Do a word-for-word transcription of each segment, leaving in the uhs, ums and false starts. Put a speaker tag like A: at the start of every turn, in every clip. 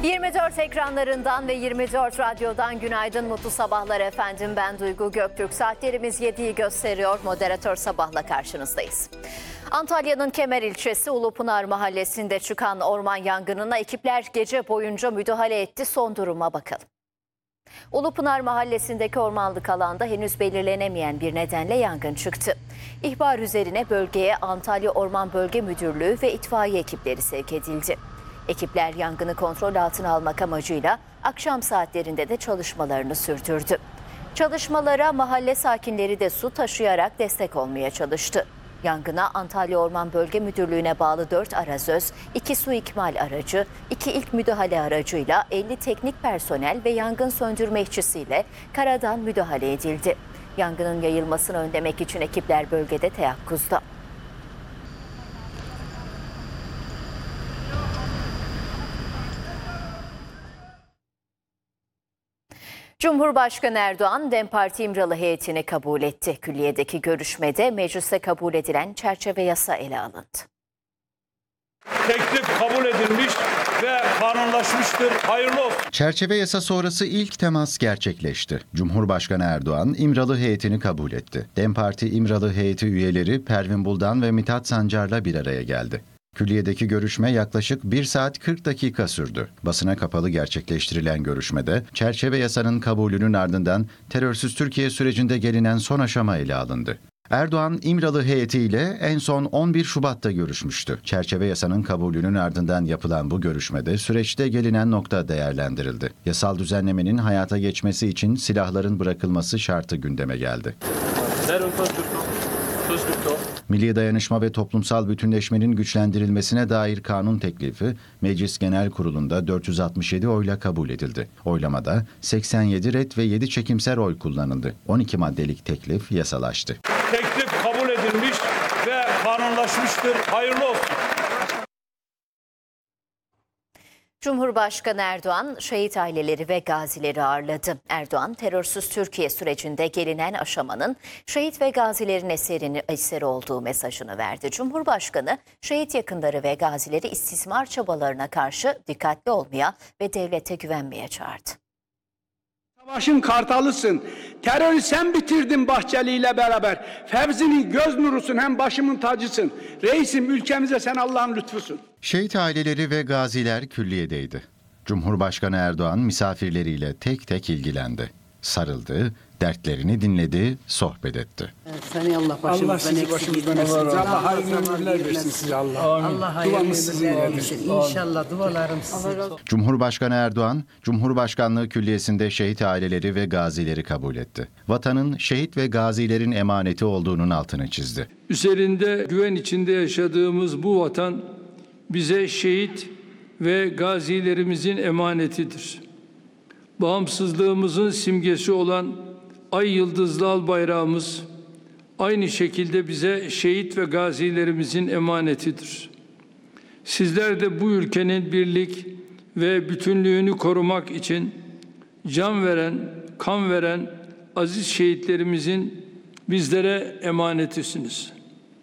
A: yirmi dört ekranlarından ve yirmi dört radyodan günaydın, mutlu sabahlar efendim. Ben Duygu Göktürk. Saatlerimiz yediyi gösteriyor. Moderatör Sabah'la karşınızdayız. Antalya'nın Kemer ilçesi Ulupınar mahallesinde çıkan orman yangınına ekipler gece boyunca müdahale etti. Son duruma bakalım. Ulupınar mahallesindeki ormanlık alanda henüz belirlenemeyen bir nedenle yangın çıktı. İhbar üzerine bölgeye Antalya Orman Bölge Müdürlüğü ve itfaiye ekipleri sevk edildi. Ekipler yangını kontrol altına almak amacıyla akşam saatlerinde de çalışmalarını sürdürdü. Çalışmalara mahalle sakinleri de su taşıyarak destek olmaya çalıştı. Yangına Antalya Orman Bölge Müdürlüğü'ne bağlı dört arazöz, iki su ikmal aracı, iki ilk müdahale aracıyla elli teknik personel ve yangın söndürme işçisiyle karadan müdahale edildi. Yangının yayılmasını önlemek için ekipler bölgede teyakkuzda. Cumhurbaşkanı Erdoğan, DEM Parti İmralı heyetini kabul etti. Külliyedeki görüşmede mecliste kabul edilen çerçeve yasa ele alındı.
B: Teklif kabul edilmiş ve kanunlaşmıştır. Hayırlı olsun.
C: Çerçeve yasa sonrası ilk temas gerçekleşti. Cumhurbaşkanı Erdoğan İmralı heyetini kabul etti. DEM Parti İmralı heyeti üyeleri Pervin Buldan ve Mithat Sancar'la bir araya geldi. Külliyedeki görüşme yaklaşık bir saat kırk dakika sürdü. Basına kapalı gerçekleştirilen görüşmede çerçeve yasanın kabulünün ardından terörsüz Türkiye sürecinde gelinen son aşama ele alındı. Erdoğan, İmralı heyetiyle en son on bir Şubat'ta görüşmüştü. Çerçeve yasanın kabulünün ardından yapılan bu görüşmede süreçte gelinen nokta değerlendirildi. Yasal düzenlemenin hayata geçmesi için silahların bırakılması şartı gündeme geldi. Milli dayanışma ve toplumsal bütünleşmenin güçlendirilmesine dair kanun teklifi Meclis Genel Kurulu'nda dört yüz altmış yedi oyla kabul edildi. Oylamada seksen yedi ret ve yedi çekimser oy kullanıldı. on iki maddelik teklif yasalaştı.
B: Teklif kabul edilmiş ve kanunlaşmıştır. Hayırlı olsun.
A: Cumhurbaşkanı Erdoğan, şehit aileleri ve gazileri ağırladı. Erdoğan, terörsüz Türkiye sürecinde gelinen aşamanın şehit ve gazilerin eserini, eseri olduğu mesajını verdi. Cumhurbaşkanı, şehit yakınları ve gazileri istismar çabalarına karşı dikkatli olmaya ve devlete güvenmeye çağırdı.
D: Savaşın kartalısın. Terörü sen bitirdin Bahçeli ile beraber. Fevzi'nin göz nurusun, hem başımın tacısın. Reisim, ülkemize sen Allah'ın lütfusun.
C: Şehit aileleri ve gaziler külliyedeydi. Cumhurbaşkanı Erdoğan misafirleriyle tek tek ilgilendi. Sarıldı, dertlerini dinledi, sohbet etti.
E: Seni Allah başımızdan
D: Allah sizi başımızdan etsin. Allah hayırlı ömürler versin size Allah.
E: Allah hayırlı ömürler versin. İnşallah dualarım size.
C: Cumhurbaşkanı Erdoğan, Cumhurbaşkanlığı Külliyesi'nde şehit aileleri ve gazileri kabul etti. Vatanın şehit ve gazilerin emaneti olduğunun altını çizdi.
F: Üzerinde güven içinde yaşadığımız bu vatan bize şehit ve gazilerimizin emanetidir. Bağımsızlığımızın simgesi olan ay yıldızlı al bayrağımız aynı şekilde bize şehit ve gazilerimizin emanetidir. Sizler de bu ülkenin birlik ve bütünlüğünü korumak için can veren, kan veren aziz şehitlerimizin bizlere emanetisiniz.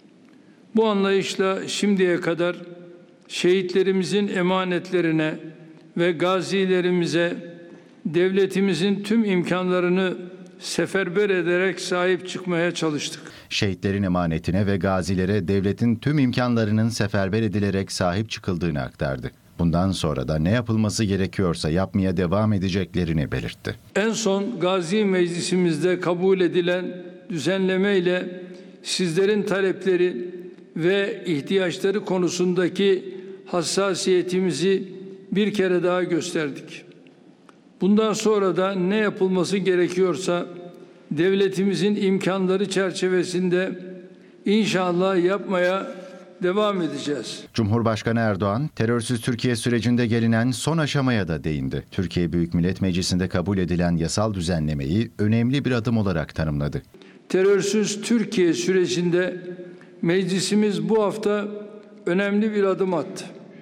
F: Bu anlayışla şimdiye kadar şehitlerimizin emanetlerine ve gazilerimize devletimizin tüm imkanlarını seferber ederek sahip çıkmaya çalıştık.
C: Şehitlerin emanetine ve gazilere devletin tüm imkanlarının seferber edilerek sahip çıkıldığını aktardı. Bundan sonra da ne yapılması gerekiyorsa yapmaya devam edeceklerini belirtti.
F: En son Gazi Meclisimizde kabul edilen düzenleme ile sizlerin talepleri ve ihtiyaçları konusundaki hassasiyetimizi bir kere daha gösterdik. Bundan sonra da ne yapılması gerekiyorsa devletimizin imkanları çerçevesinde inşallah yapmaya devam edeceğiz.
C: Cumhurbaşkanı Erdoğan, terörsüz Türkiye sürecinde gelinen son aşamaya da değindi. Türkiye Büyük Millet Meclisi'nde kabul edilen yasal düzenlemeyi önemli bir adım olarak tanımladı.
F: Terörsüz Türkiye sürecinde meclisimiz bu hafta önemli bir adım attı.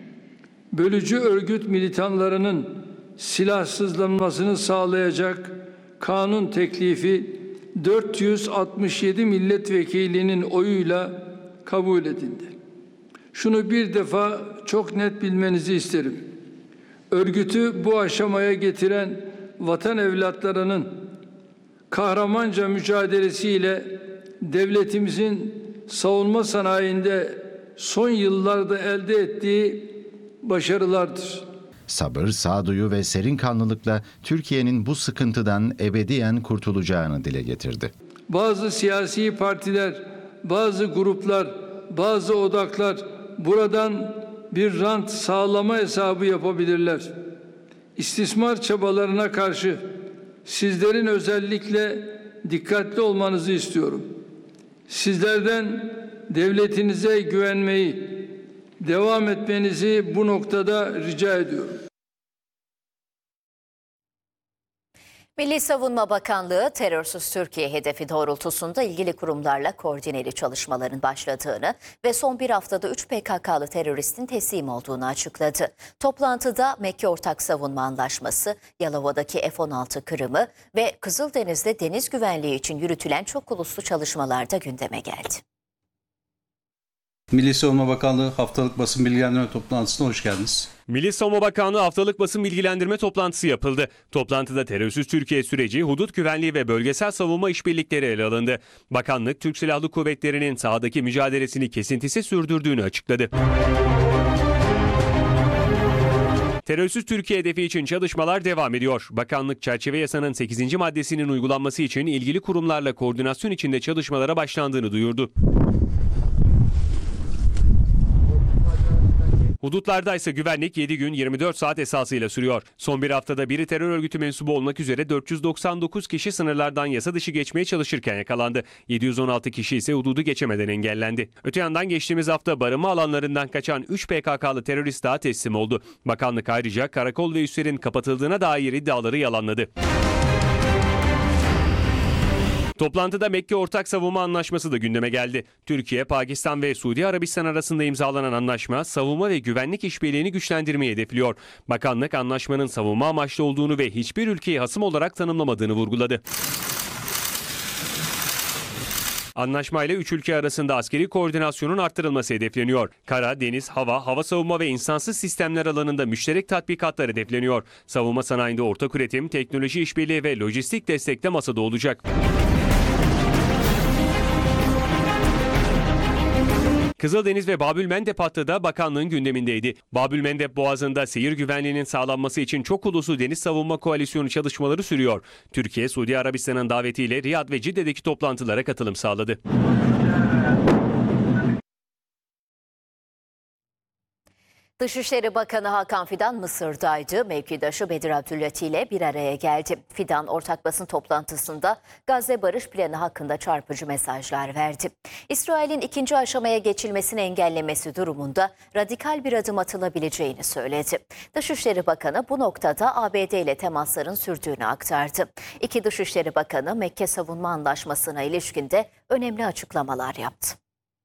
F: Bölücü örgüt militanlarının silahsızlanmasını sağlayacak kanun teklifi dört yüz altmış yedi milletvekilinin oyuyla kabul edildi. Şunu bir defa çok net bilmenizi isterim. Örgütü bu aşamaya getiren vatan evlatlarının kahramanca mücadelesiyle devletimizin savunma sanayinde son yıllarda elde ettiği başarılardır.
C: Sabır, sağduyu ve serin kanlılıkla Türkiye'nin bu sıkıntıdan ebediyen kurtulacağını dile getirdi.
F: Bazı siyasi partiler, bazı gruplar, bazı odaklar buradan bir rant sağlama hesabı yapabilirler. İstismar çabalarına karşı sizlerin özellikle dikkatli olmanızı istiyorum. Sizlerden devletinize güvenmeyi, devam etmenizi bu noktada rica ediyorum.
A: Milli Savunma Bakanlığı terörsüz Türkiye hedefi doğrultusunda ilgili kurumlarla koordineli çalışmaların başladığını ve son bir haftada üç P K K'lı teröristin teslim olduğunu açıkladı. Toplantıda Mekke Ortak Savunma Anlaşması, Yalova'daki F on altı kırımı ve Kızıldeniz'de deniz güvenliği için yürütülen çok uluslu çalışmalar da gündeme geldi.
G: Milli Savunma Bakanlığı haftalık basın bilgilendirme toplantısına hoş geldiniz.
H: Milli Savunma Bakanlığı haftalık basın bilgilendirme toplantısı yapıldı. Toplantıda terörsüz Türkiye süreci, hudut güvenliği ve bölgesel savunma işbirlikleri ele alındı. Bakanlık, Türk Silahlı Kuvvetleri'nin sahadaki mücadelesini kesintisiz sürdürdüğünü açıkladı. Terörsüz Türkiye hedefi için çalışmalar devam ediyor. Bakanlık, çerçeve yasanın sekizinci maddesinin uygulanması için ilgili kurumlarla koordinasyon içinde çalışmalara başlandığını duyurdu. Hudutlarda ise güvenlik yedi gün yirmi dört saat esasıyla sürüyor. Son bir haftada biri terör örgütü mensubu olmak üzere dört yüz doksan dokuz kişi sınırlardan yasa dışı geçmeye çalışırken yakalandı. yedi yüz on altı kişi ise hududu geçemeden engellendi. Öte yandan geçtiğimiz hafta barınma alanlarından kaçan üç P K K'lı terörist daha teslim oldu. Bakanlık ayrıca karakol ve üslerin kapatıldığına dair iddiaları yalanladı. Toplantıda Mekke Ortak Savunma Anlaşması da gündeme geldi. Türkiye, Pakistan ve Suudi Arabistan arasında imzalanan anlaşma savunma ve güvenlik işbirliğini güçlendirmeyi hedefliyor. Bakanlık anlaşmanın savunma amaçlı olduğunu ve hiçbir ülkeyi hasım olarak tanımlamadığını vurguladı. Anlaşmayla üç ülke arasında askeri koordinasyonun arttırılması hedefleniyor. Kara, deniz, hava, hava savunma ve insansız sistemler alanında müşterek tatbikatlar hedefleniyor. Savunma sanayinde ortak üretim, teknoloji işbirliği ve lojistik destek de masada olacak. Kızıldeniz ve Babülmendep hattı da bakanlığın gündemindeydi. Babülmendep Boğazı'nda seyir güvenliğinin sağlanması için çok uluslu deniz savunma koalisyonu çalışmaları sürüyor. Türkiye, Suudi Arabistan'ın davetiyle Riyad ve Cidde'deki toplantılara katılım sağladı.
A: Dışişleri Bakanı Hakan Fidan Mısır'daydı. Mevkidaşı Bedir Abdülati ile bir araya geldi. Fidan ortak basın toplantısında Gazze Barış Planı hakkında çarpıcı mesajlar verdi. İsrail'in ikinci aşamaya geçilmesini engellemesi durumunda radikal bir adım atılabileceğini söyledi. Dışişleri Bakanı bu noktada A B D ile temasların sürdüğünü aktardı. İki Dışişleri Bakanı Mekke Savunma Anlaşması'na ilişkin de önemli açıklamalar yaptı.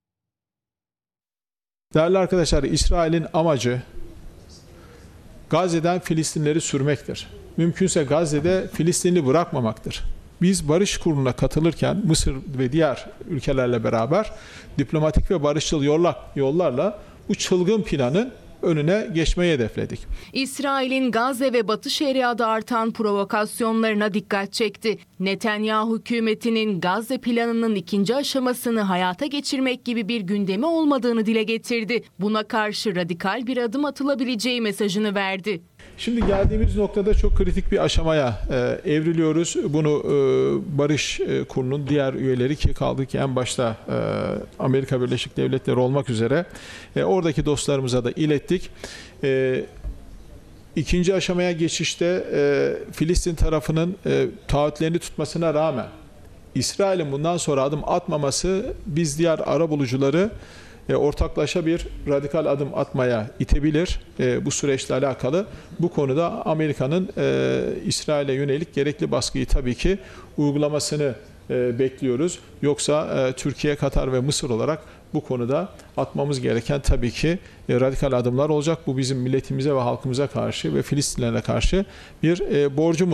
I: Değerli arkadaşlar, İsrail'in amacı Gazze'den Filistinleri sürmektir. Mümkünse Gazze'de Filistinli bırakmamaktır. Biz barış kuruluna katılırken Mısır ve diğer ülkelerle beraber diplomatik ve barışçıl yollarla bu çılgın planın önüne geçmeyi hedefledik.
J: İsrail'in Gazze ve Batı Şeria'da artan provokasyonlarına dikkat çekti. Netanyahu hükümetinin Gazze planının ikinci aşamasını hayata geçirmek gibi bir gündemi olmadığını dile getirdi. Buna karşı radikal bir adım atılabileceği mesajını verdi.
I: Şimdi geldiğimiz noktada çok kritik bir aşamaya e, evriliyoruz. Bunu e, Barış e, Kurulu'nun diğer üyeleri, ki kaldı ki en başta e, Amerika Birleşik Devletleri olmak üzere e, oradaki dostlarımıza da ilettik. E, ikinci aşamaya geçişte e, Filistin tarafının e, taahhütlerini tutmasına rağmen İsrail'in bundan sonra adım atmaması biz diğer arabulucuları E, ortaklaşa bir radikal adım atmaya itebilir e, bu süreçle alakalı. Bu konuda Amerika'nın e, İsrail'e yönelik gerekli baskıyı tabii ki uygulamasını e, bekliyoruz. Yoksa e, Türkiye, Katar ve Mısır olarak bu konuda atmamız gereken tabii ki e, radikal adımlar olacak. Bu bizim milletimize ve halkımıza karşı ve Filistinlere karşı bir e, borcumuz.